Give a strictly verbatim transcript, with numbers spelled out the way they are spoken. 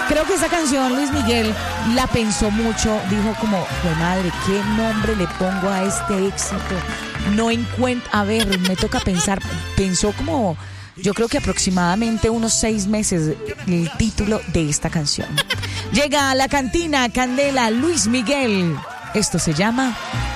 Creo que esa canción Luis Miguel la pensó mucho, dijo como, pues madre, ¿qué nombre le pongo a este éxito? No encuentro, a ver, me toca pensar, pensó como, yo creo que aproximadamente unos seis meses el título de esta canción. Llega a la cantina Candela Luis Miguel, esto se llama